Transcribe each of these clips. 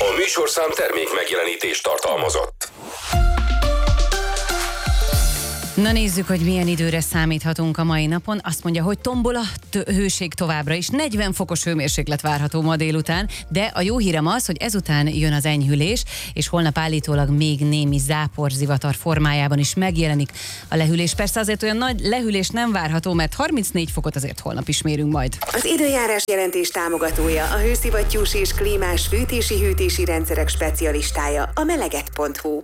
A műsorszám termék megjelenítést tartalmazott. Na nézzük, hogy milyen időre számíthatunk a mai napon. Azt mondja, hogy tombol a hőség továbbra is. 40 fokos hőmérséklet várható ma délután, de a jó hírem az, hogy ezután jön az enyhülés, és holnap állítólag még némi záporzivatar formájában is megjelenik a lehűlés. Persze azért olyan nagy lehűlés nem várható, mert 34 fokot azért holnap is mérünk majd. Az időjárás jelentés támogatója, a hőszivattyús és klímás fűtési-hűtési rendszerek specialistája, a melegett.hu.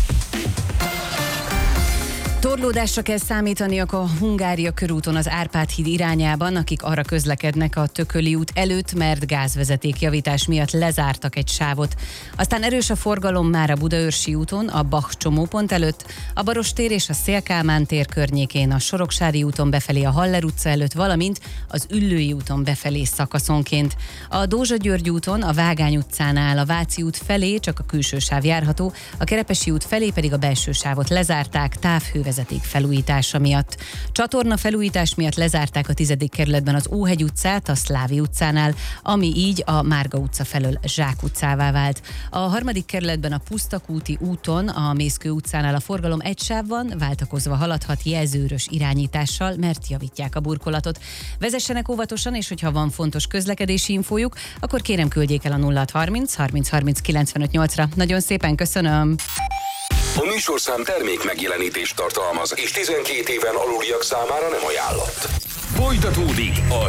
Torlódásra kell számítaniak a Hungária körúton az Árpád híd irányában, akik arra közlekednek a Tököli út előtt, mert gázvezetékjavítás miatt lezártak egy sávot. Aztán erős a forgalom már a Budaörsi úton, a Bach csomópont előtt, a Barostér és a Széll-Kálmán tér környékén, a Soroksári úton befelé a Haller utca előtt, valamint az Üllői úton befelé szakaszonként. A Dózsa-György úton, a Vágány utcánál a Váci út felé csak a külső sáv járható, a Kerepesi út felé pedig a belső sávot lezárták távhővezeték felújítása miatt. Csatorna felújítás miatt lezárták a 10. kerületben az Óhegy utcát, a Szlávi utcánál, ami így a Márga utca felől Zsák utcává vált. A 3. kerületben a Pusztakúti úton, a Mészkő utcánál a forgalom egy sávban váltakozva haladhat jelzőrös irányítással, mert javítják a burkolatot. Vezessenek óvatosan, és hogyha van fontos közlekedési infójuk, akkor kérem küldjék el a 0630 30 30 95 8-ra. Nagyon szépen köszönöm! A műsorszám termék megjelenítést tartalmaz, és 12 éven aluliak számára nem ajánlott. Folytatódik a